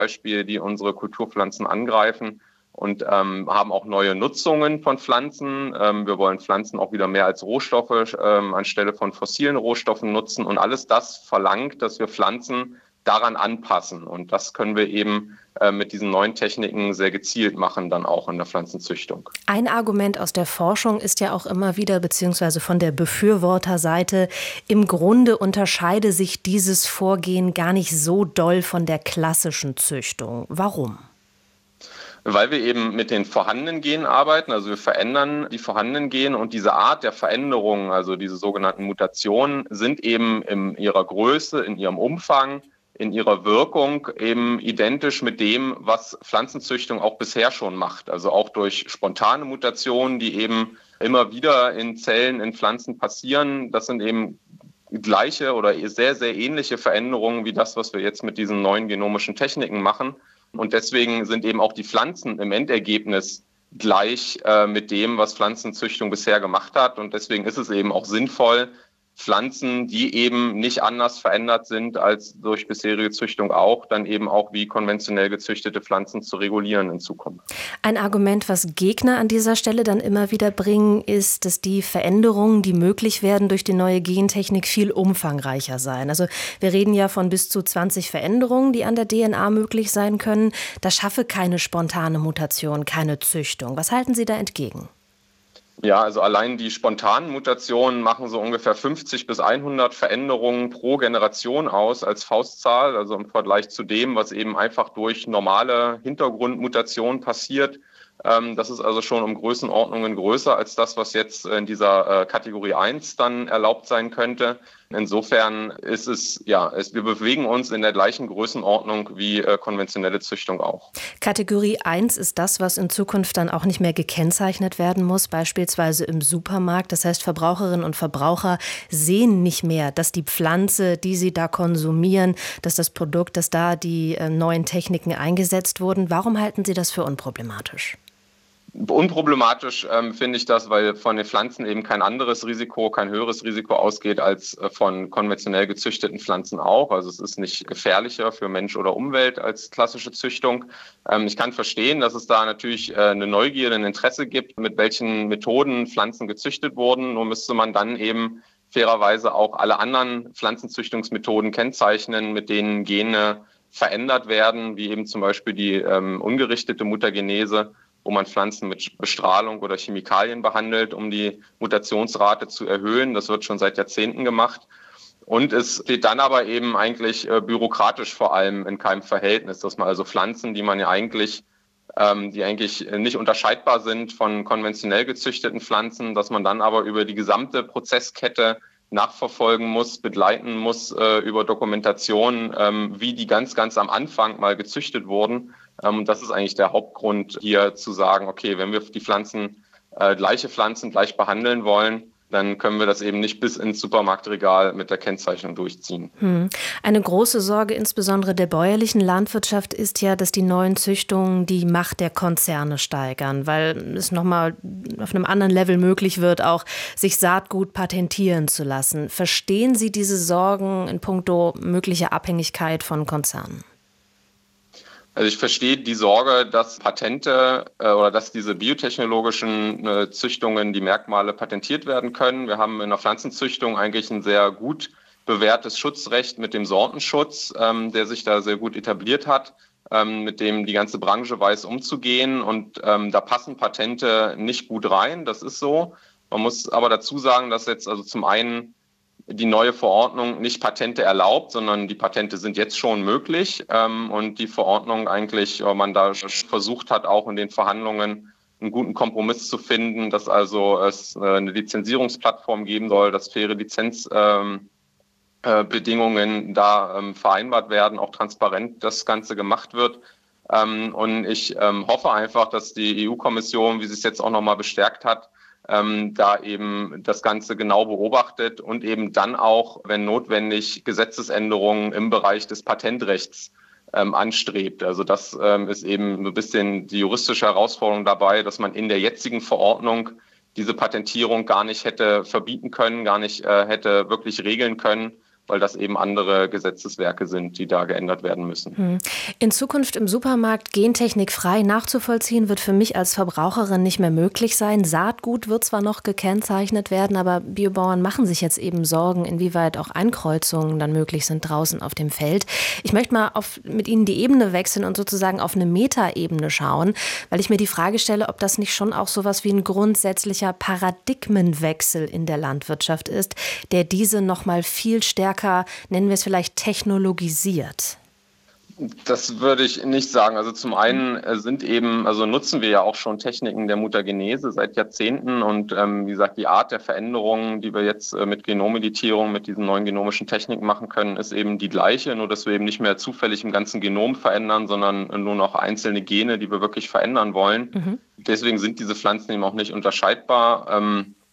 Beispiel, die unsere Kulturpflanzen angreifen und haben auch neue Nutzungen von Pflanzen. Wir wollen Pflanzen auch wieder mehr als Rohstoffe anstelle von fossilen Rohstoffen nutzen. Und alles das verlangt, dass wir Pflanzen daran anpassen. Und das können wir eben mit diesen neuen Techniken sehr gezielt machen, dann auch in der Pflanzenzüchtung. Ein Argument aus der Forschung ist ja auch immer wieder, beziehungsweise von der Befürworterseite, im Grunde unterscheide sich dieses Vorgehen gar nicht so doll von der klassischen Züchtung. Warum? Weil wir eben mit den vorhandenen Genen arbeiten, also wir verändern die vorhandenen Gene und diese Art der Veränderung, also diese sogenannten Mutationen, sind eben in ihrer Größe, in ihrem Umfang, in ihrer Wirkung eben identisch mit dem, was Pflanzenzüchtung auch bisher schon macht. Also auch durch spontane Mutationen, die eben immer wieder in Zellen, in Pflanzen passieren. Das sind eben gleiche oder sehr, sehr ähnliche Veränderungen wie das, was wir jetzt mit diesen neuen genomischen Techniken machen. Und deswegen sind eben auch die Pflanzen im Endergebnis gleich mit dem, was Pflanzenzüchtung bisher gemacht hat. Und deswegen ist es eben auch sinnvoll, Pflanzen, die eben nicht anders verändert sind als durch bisherige Züchtung auch, dann eben auch wie konventionell gezüchtete Pflanzen zu regulieren in Zukunft. Ein Argument, was Gegner an dieser Stelle dann immer wieder bringen, ist, dass die Veränderungen, die möglich werden durch die neue Gentechnik, viel umfangreicher seien. Also wir reden ja von bis zu 20 Veränderungen, die an der DNA möglich sein können. Das schaffe keine spontane Mutation, keine Züchtung. Was halten Sie da entgegen? Ja, also allein die spontanen Mutationen machen so ungefähr 50 bis 100 Veränderungen pro Generation aus als Faustzahl, also im Vergleich zu dem, was eben einfach durch normale Hintergrundmutationen passiert. Das ist also schon um Größenordnungen größer als das, was jetzt in dieser Kategorie 1 dann erlaubt sein könnte. Insofern ist es, wir bewegen uns in der gleichen Größenordnung wie konventionelle Züchtung auch. Kategorie 1 ist das, was in Zukunft dann auch nicht mehr gekennzeichnet werden muss, beispielsweise im Supermarkt. Das heißt, Verbraucherinnen und Verbraucher sehen nicht mehr, dass die Pflanze, die sie da konsumieren, dass das Produkt, dass da die neuen Techniken eingesetzt wurden. Warum halten Sie das für unproblematisch? Unproblematisch finde ich das, weil von den Pflanzen eben kein anderes Risiko, kein höheres Risiko ausgeht als von konventionell gezüchteten Pflanzen auch. Also es ist nicht gefährlicher für Mensch oder Umwelt als klassische Züchtung. Ich kann verstehen, dass es da natürlich eine Neugierde, ein Interesse gibt, mit welchen Methoden Pflanzen gezüchtet wurden. Nur müsste man dann eben fairerweise auch alle anderen Pflanzenzüchtungsmethoden kennzeichnen, mit denen Gene verändert werden, wie eben zum Beispiel die ungerichtete Mutagenese, wo man Pflanzen mit Bestrahlung oder Chemikalien behandelt, um die Mutationsrate zu erhöhen. Das wird schon seit Jahrzehnten gemacht. Und es steht dann aber eben eigentlich bürokratisch vor allem in keinem Verhältnis, dass man also Pflanzen, die eigentlich nicht unterscheidbar sind von konventionell gezüchteten Pflanzen, dass man dann aber über die gesamte Prozesskette nachverfolgen muss, begleiten muss über Dokumentation, wie die ganz, ganz am Anfang mal gezüchtet wurden. Das ist eigentlich der Hauptgrund, hier zu sagen, okay, wenn wir die Pflanzen, gleiche Pflanzen gleich behandeln wollen, dann können wir das eben nicht bis ins Supermarktregal mit der Kennzeichnung durchziehen. Eine große Sorge insbesondere der bäuerlichen Landwirtschaft ist ja, dass die neuen Züchtungen die Macht der Konzerne steigern, weil es nochmal auf einem anderen Level möglich wird, auch sich Saatgut patentieren zu lassen. Verstehen Sie diese Sorgen in puncto möglicher Abhängigkeit von Konzernen? Also ich verstehe die Sorge, dass Patente oder dass diese biotechnologischen Züchtungen, die Merkmale patentiert werden können. Wir haben in der Pflanzenzüchtung eigentlich ein sehr gut bewährtes Schutzrecht mit dem Sortenschutz, der sich da sehr gut etabliert hat, mit dem die ganze Branche weiß umzugehen. Und da passen Patente nicht gut rein, das ist so. Man muss aber dazu sagen, dass jetzt also zum einen die neue Verordnung nicht Patente erlaubt, sondern die Patente sind jetzt schon möglich. Und die Verordnung eigentlich, man da versucht hat, auch in den Verhandlungen einen guten Kompromiss zu finden, dass also es eine Lizenzierungsplattform geben soll, dass faire Lizenzbedingungen da vereinbart werden, auch transparent das Ganze gemacht wird. Und ich hoffe einfach, dass die EU-Kommission, wie sie es jetzt auch nochmal bestärkt hat, da eben das Ganze genau beobachtet und eben dann auch, wenn notwendig, Gesetzesänderungen im Bereich des Patentrechts anstrebt. Also das ist eben ein bisschen die juristische Herausforderung dabei, dass man in der jetzigen Verordnung diese Patentierung gar nicht hätte verbieten können, gar nicht hätte wirklich regeln können, weil das eben andere Gesetzeswerke sind, die da geändert werden müssen. In Zukunft im Supermarkt gentechnikfrei nachzuvollziehen, wird für mich als Verbraucherin nicht mehr möglich sein. Saatgut wird zwar noch gekennzeichnet werden, aber Biobauern machen sich jetzt eben Sorgen, inwieweit auch Einkreuzungen dann möglich sind draußen auf dem Feld. Ich möchte mal mit Ihnen die Ebene wechseln und sozusagen auf eine Metaebene schauen, weil ich mir die Frage stelle, ob das nicht schon auch sowas wie ein grundsätzlicher Paradigmenwechsel in der Landwirtschaft ist, der diese noch mal viel stärker, nennen wir es vielleicht, technologisiert. Das würde ich nicht sagen. Also zum einen nutzen wir ja auch schon Techniken der Mutagenese seit Jahrzehnten und wie gesagt, die Art der Veränderungen, die wir jetzt mit Genomeditierung, mit diesen neuen genomischen Techniken machen können, ist eben die gleiche, nur dass wir eben nicht mehr zufällig im ganzen Genom verändern, sondern nur noch einzelne Gene, die wir wirklich verändern wollen. Deswegen sind diese Pflanzen eben auch nicht unterscheidbar.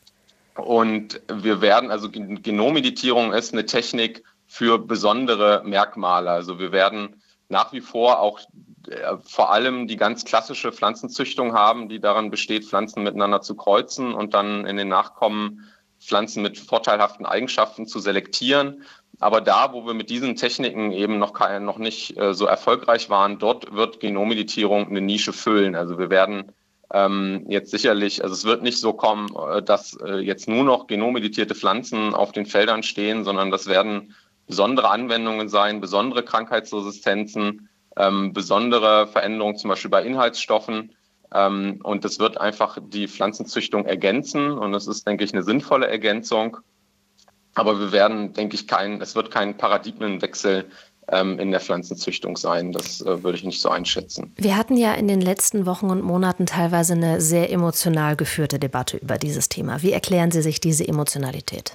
Und Genomeditierung ist eine Technik für besondere Merkmale. Also wir werden nach wie vor auch vor allem die ganz klassische Pflanzenzüchtung haben, die daran besteht, Pflanzen miteinander zu kreuzen und dann in den Nachkommen Pflanzen mit vorteilhaften Eigenschaften zu selektieren. Aber da, wo wir mit diesen Techniken eben noch nicht so erfolgreich waren, dort wird Genomeditierung eine Nische füllen. Also wir werden jetzt sicherlich, also es wird nicht so kommen, dass jetzt nur noch genomeditierte Pflanzen auf den Feldern stehen, sondern das werden besondere Anwendungen sein, besondere Krankheitsresistenzen, besondere Veränderungen zum Beispiel bei Inhaltsstoffen. Und das wird einfach die Pflanzenzüchtung ergänzen und das ist, denke ich, eine sinnvolle Ergänzung. Aber wir werden, denke ich, es wird kein Paradigmenwechsel in der Pflanzenzüchtung sein. Das würde ich nicht so einschätzen. Wir hatten ja in den letzten Wochen und Monaten teilweise eine sehr emotional geführte Debatte über dieses Thema. Wie erklären Sie sich diese Emotionalität?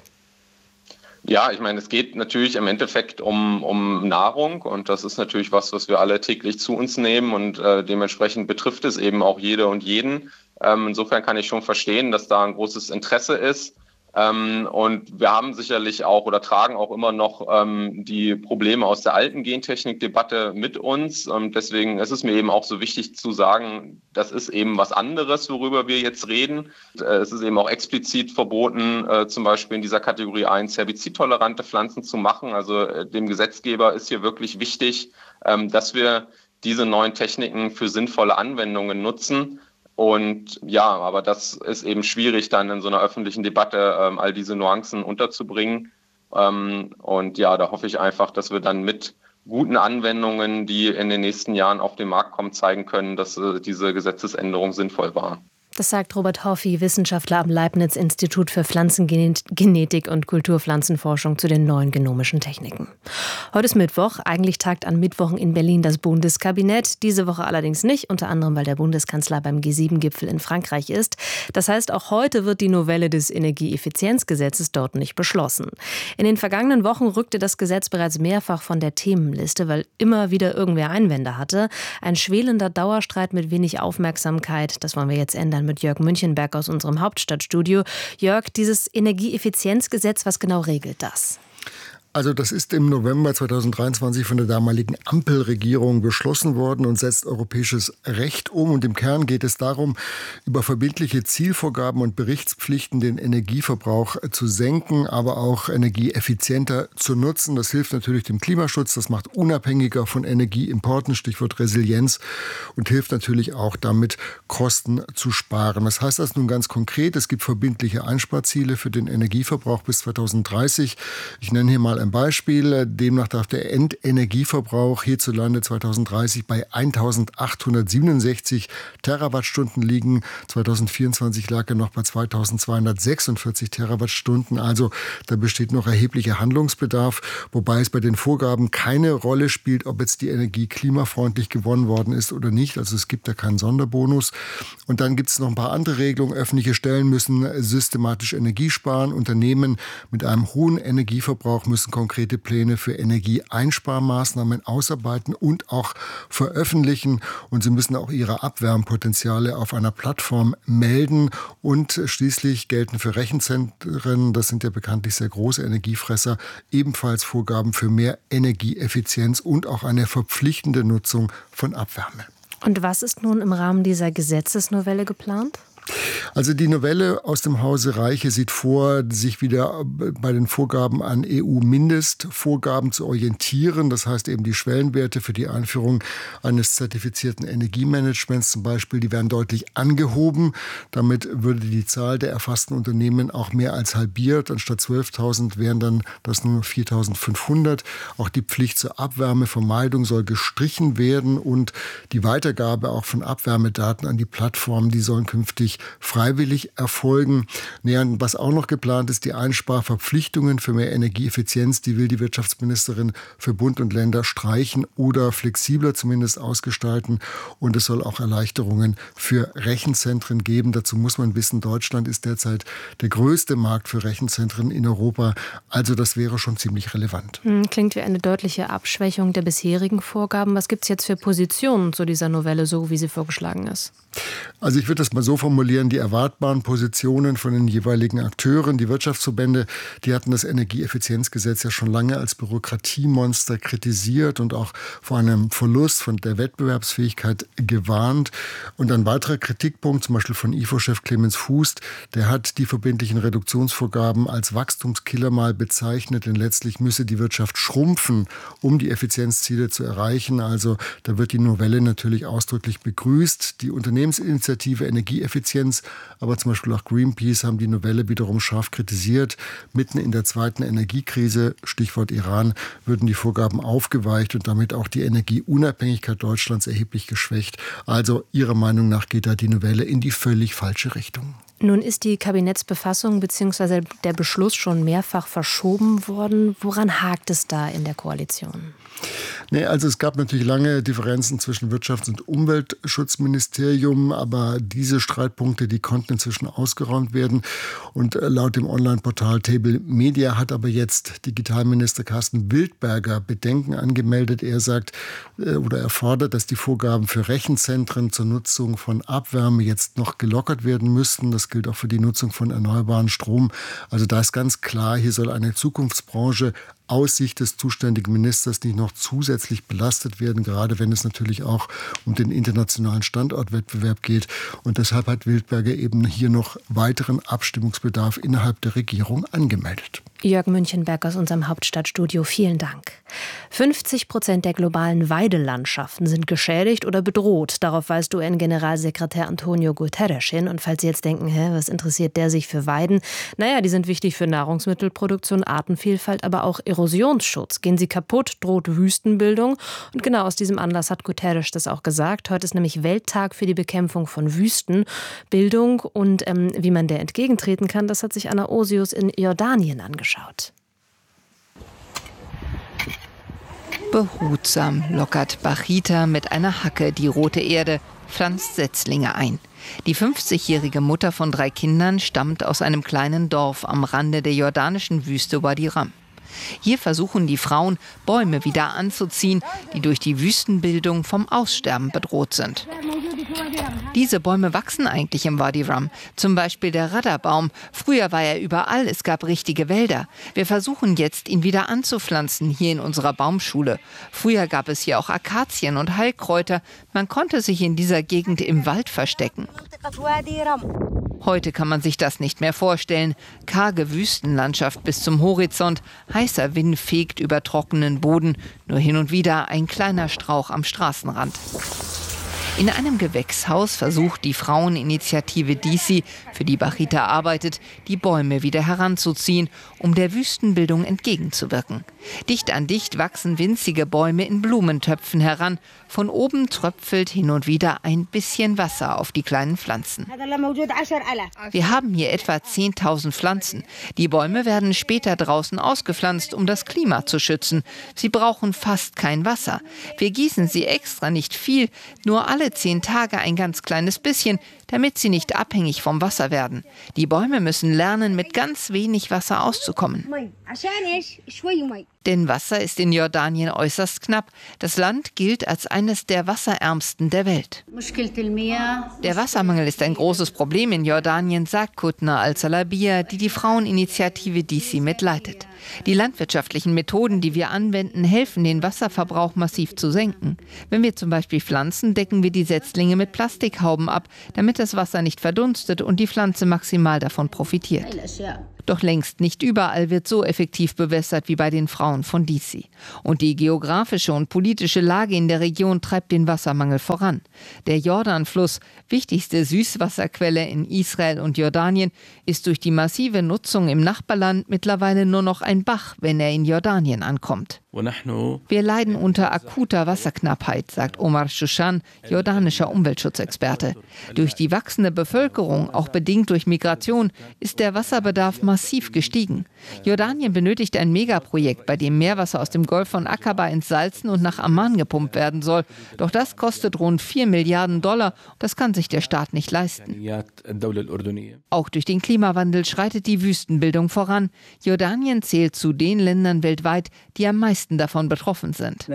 Ja, ich meine, es geht natürlich im Endeffekt um Nahrung und das ist natürlich was wir alle täglich zu uns nehmen und dementsprechend betrifft es eben auch jede und jeden. Insofern kann ich schon verstehen, dass da ein großes Interesse ist. Und wir haben sicherlich auch oder tragen auch immer noch die Probleme aus der alten Gentechnik-Debatte mit uns. Deswegen ist es mir eben auch so wichtig zu sagen, das ist eben was anderes, worüber wir jetzt reden. Es ist eben auch explizit verboten, zum Beispiel in dieser Kategorie 1 herbizidtolerante Pflanzen zu machen. Also dem Gesetzgeber ist hier wirklich wichtig, dass wir diese neuen Techniken für sinnvolle Anwendungen nutzen. Und ja, aber das ist eben schwierig, dann in so einer öffentlichen Debatte all diese Nuancen unterzubringen. Und ja, da hoffe ich einfach, dass wir dann mit guten Anwendungen, die in den nächsten Jahren auf den Markt kommen, zeigen können, dass diese Gesetzesänderung sinnvoll war. Das sagt Robert Hoffi, Wissenschaftler am Leibniz-Institut für Pflanzengenetik und Kulturpflanzenforschung zu den neuen genomischen Techniken. Heute ist Mittwoch. Eigentlich tagt an Mittwochen in Berlin das Bundeskabinett. Diese Woche allerdings nicht, unter anderem, weil der Bundeskanzler beim G7-Gipfel in Frankreich ist. Das heißt, auch heute wird die Novelle des Energieeffizienzgesetzes dort nicht beschlossen. In den vergangenen Wochen rückte das Gesetz bereits mehrfach von der Themenliste, weil immer wieder irgendwer Einwände hatte. Ein schwelender Dauerstreit mit wenig Aufmerksamkeit. Das wollen wir jetzt ändern mit Jörg Münchenberg aus unserem Hauptstadtstudio. Jörg, dieses Energieeffizienzgesetz, was genau regelt das? Also das ist im November 2023 von der damaligen Ampelregierung beschlossen worden und setzt europäisches Recht um. Und im Kern geht es darum, über verbindliche Zielvorgaben und Berichtspflichten den Energieverbrauch zu senken, aber auch Energie effizienter zu nutzen. Das hilft natürlich dem Klimaschutz, das macht unabhängiger von Energieimporten, Stichwort Resilienz, und hilft natürlich auch damit, Kosten zu sparen. Was heißt das nun ganz konkret? Es gibt verbindliche Einsparziele für den Energieverbrauch bis 2030. Ich nenne hier mal ein Beispiel. Demnach darf der Endenergieverbrauch hierzulande 2030 bei 1.867 Terawattstunden liegen. 2024 lag er noch bei 2.246 Terawattstunden. Also da besteht noch erheblicher Handlungsbedarf, wobei es bei den Vorgaben keine Rolle spielt, ob jetzt die Energie klimafreundlich gewonnen worden ist oder nicht. Also es gibt da keinen Sonderbonus. Und dann gibt es noch ein paar andere Regelungen. Öffentliche Stellen müssen systematisch Energie sparen. Unternehmen mit einem hohen Energieverbrauch müssen konkrete Pläne für Energieeinsparmaßnahmen ausarbeiten und auch veröffentlichen. Und sie müssen auch ihre Abwärmpotenziale auf einer Plattform melden. Und schließlich gelten für Rechenzentren, das sind ja bekanntlich sehr große Energiefresser, ebenfalls Vorgaben für mehr Energieeffizienz und auch eine verpflichtende Nutzung von Abwärme. Und was ist nun im Rahmen dieser Gesetzesnovelle geplant? Also die Novelle aus dem Hause Reiche sieht vor, sich wieder bei den Vorgaben an EU-Mindestvorgaben zu orientieren. Das heißt eben die Schwellenwerte für die Einführung eines zertifizierten Energiemanagements zum Beispiel, die werden deutlich angehoben. Damit würde die Zahl der erfassten Unternehmen auch mehr als halbiert. Anstatt 12.000 wären dann das nur 4.500. Auch die Pflicht zur Abwärmevermeidung soll gestrichen werden und die Weitergabe auch von Abwärmedaten an die Plattformen, die sollen künftig freiwillig erfolgen. Was auch noch geplant ist, die Einsparverpflichtungen für mehr Energieeffizienz, die will die Wirtschaftsministerin für Bund und Länder streichen oder flexibler zumindest ausgestalten. Und es soll auch Erleichterungen für Rechenzentren geben. Dazu muss man wissen, Deutschland ist derzeit der größte Markt für Rechenzentren in Europa. Also das wäre schon ziemlich relevant. Klingt wie eine deutliche Abschwächung der bisherigen Vorgaben. Was gibt es jetzt für Positionen zu dieser Novelle, so wie sie vorgeschlagen ist? Also ich würde das mal so formulieren, die erwartbaren Positionen von den jeweiligen Akteuren, die Wirtschaftsverbände, die hatten das Energieeffizienzgesetz ja schon lange als Bürokratiemonster kritisiert und auch vor einem Verlust von der Wettbewerbsfähigkeit gewarnt. Und ein weiterer Kritikpunkt, zum Beispiel von IFO-Chef Clemens Fuß, der hat die verbindlichen Reduktionsvorgaben als Wachstumskiller mal bezeichnet, denn letztlich müsse die Wirtschaft schrumpfen, um die Effizienzziele zu erreichen. Also da wird die Novelle natürlich ausdrücklich begrüßt. Die Unternehmensinitiative Energieeffizienz, aber zum Beispiel auch Greenpeace haben die Novelle wiederum scharf kritisiert. Mitten in der zweiten Energiekrise, Stichwort Iran, würden die Vorgaben aufgeweicht und damit auch die Energieunabhängigkeit Deutschlands erheblich geschwächt. Also ihrer Meinung nach geht da die Novelle in die völlig falsche Richtung. Nun ist die Kabinettsbefassung bzw. der Beschluss schon mehrfach verschoben worden. Woran hakt es da in der Koalition? Also es gab natürlich lange Differenzen zwischen Wirtschafts- und Umweltschutzministerium, aber diese Streitpunkte, die konnten inzwischen ausgeräumt werden. Und laut dem Online-Portal Table Media hat aber jetzt Digitalminister Carsten Wildberger Bedenken angemeldet. Er sagt oder er fordert, dass die Vorgaben für Rechenzentren zur Nutzung von Abwärme jetzt noch gelockert werden müssten. Das gilt auch für die Nutzung von erneuerbaren Strom. Also da ist ganz klar, hier soll eine Zukunftsbranche aus Sicht des zuständigen Ministers nicht noch zusätzlich belastet werden, gerade wenn es natürlich auch um den internationalen Standortwettbewerb geht. Und deshalb hat Wildberger eben hier noch weiteren Abstimmungsbedarf innerhalb der Regierung angemeldet. Jörg Münchenberg aus unserem Hauptstadtstudio, vielen Dank. 50% der globalen Weidelandschaften sind geschädigt oder bedroht. Darauf weist UN-Generalsekretär Antonio Guterres hin. Und falls Sie jetzt denken, was interessiert der sich für Weiden? Die sind wichtig für Nahrungsmittelproduktion, Artenvielfalt, aber auch Erosionsschutz. Gehen sie kaputt, droht Wüstenbildung. Und genau aus diesem Anlass hat Guterres das auch gesagt. Heute ist nämlich Welttag für die Bekämpfung von Wüstenbildung. Und wie man der entgegentreten kann, das hat sich Anna Osius in Jordanien angeschaut. Behutsam lockert Bachita mit einer Hacke die rote Erde, pflanzt Setzlinge ein. Die 50-jährige Mutter von 3 Kindern stammt aus einem kleinen Dorf am Rande der jordanischen Wüste Wadi Rum. Hier versuchen die Frauen, Bäume wieder anzuziehen, die durch die Wüstenbildung vom Aussterben bedroht sind. Diese Bäume wachsen eigentlich im Wadi Rum, zum Beispiel der Radderbaum. Früher war er überall, es gab richtige Wälder. Wir versuchen jetzt, ihn wieder anzupflanzen, hier in unserer Baumschule. Früher gab es hier auch Akazien und Heilkräuter. Man konnte sich in dieser Gegend im Wald verstecken. Heute kann man sich das nicht mehr vorstellen. Karge Wüstenlandschaft bis zum Horizont, heißer Wind fegt über trockenen Boden, nur hin und wieder ein kleiner Strauch am Straßenrand. In einem Gewächshaus versucht die Fraueninitiative DC, für die Bachita arbeitet, die Bäume wieder heranzuziehen, um der Wüstenbildung entgegenzuwirken. Dicht an dicht wachsen winzige Bäume in Blumentöpfen heran. Von oben tröpfelt hin und wieder ein bisschen Wasser auf die kleinen Pflanzen. Wir haben hier etwa 10.000 Pflanzen. Die Bäume werden später draußen ausgepflanzt, um das Klima zu schützen. Sie brauchen fast kein Wasser. Wir gießen sie extra nicht viel, nur alle 10 Tage ein ganz kleines bisschen, damit sie nicht abhängig vom Wasser werden. Die Bäume müssen lernen, mit ganz wenig Wasser auszukommen. Denn Wasser ist in Jordanien äußerst knapp. Das Land gilt als eines der wasserärmsten der Welt. Der Wassermangel ist ein großes Problem in Jordanien, sagt Kutna Al-Salabia, die Fraueninitiative Disi mitleitet. Die landwirtschaftlichen Methoden, die wir anwenden, helfen, den Wasserverbrauch massiv zu senken. Wenn wir zum Beispiel pflanzen, decken wir die Setzlinge mit Plastikhauben ab, damit das Wasser nicht verdunstet und die Pflanze maximal davon profitiert. Doch längst nicht überall wird so effektiv bewässert wie bei den Frauen von Disi. Und die geografische und politische Lage in der Region treibt den Wassermangel voran. Der Jordanfluss, wichtigste Süßwasserquelle in Israel und Jordanien, ist durch die massive Nutzung im Nachbarland mittlerweile nur noch ein Bach, wenn er in Jordanien ankommt. Wir leiden unter akuter Wasserknappheit, sagt Omar Shushan, jordanischer Umweltschutzexperte. Durch die wachsende Bevölkerung, auch bedingt durch Migration, ist der Wasserbedarf massiv gestiegen. Jordanien benötigt ein Megaprojekt, bei dem Meerwasser aus dem Golf von Aqaba ins Salzen und nach Amman gepumpt werden soll. Doch das kostet rund 4 Milliarden $. Das kann sich der Staat nicht leisten. Auch durch den Klimawandel schreitet die Wüstenbildung voran. Jordanien zählt zu den Ländern weltweit, die am meisten davon betroffen sind.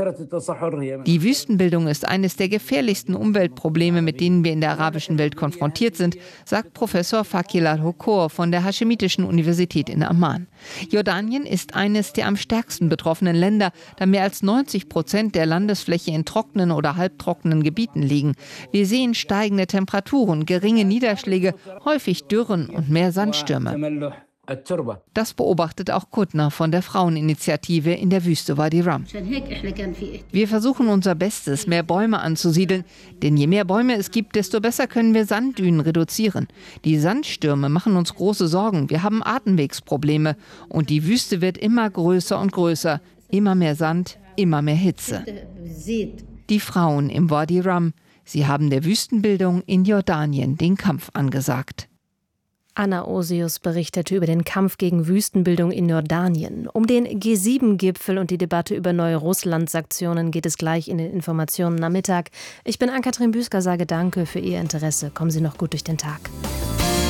Die Wüstenbildung ist eines der gefährlichsten Umweltprobleme, mit denen wir in der arabischen Welt konfrontiert sind, sagt Professor Fakil al-Hokor von der Haschemitischen Universität in Amman. Jordanien ist eines der am stärksten betroffenen Länder, da mehr als 90% der Landesfläche in trockenen oder halbtrockenen Gebieten liegen. Wir sehen steigende Temperaturen, geringe Niederschläge, häufig Dürren und mehr Sandstürme. Das beobachtet auch Kutna von der Fraueninitiative in der Wüste Wadi Rum. Wir versuchen unser Bestes, mehr Bäume anzusiedeln, denn je mehr Bäume es gibt, desto besser können wir Sanddünen reduzieren. Die Sandstürme machen uns große Sorgen, wir haben Atemwegsprobleme und die Wüste wird immer größer und größer, immer mehr Sand, immer mehr Hitze. Die Frauen im Wadi Rum, sie haben der Wüstenbildung in Jordanien den Kampf angesagt. Anna Osius berichtete über den Kampf gegen Wüstenbildung in Jordanien. Um den G7-Gipfel und die Debatte über neue Russland-Sanktionen geht es gleich in den Informationen am Mittag. Ich bin Ann-Kathrin Büsker, sage danke für Ihr Interesse. Kommen Sie noch gut durch den Tag.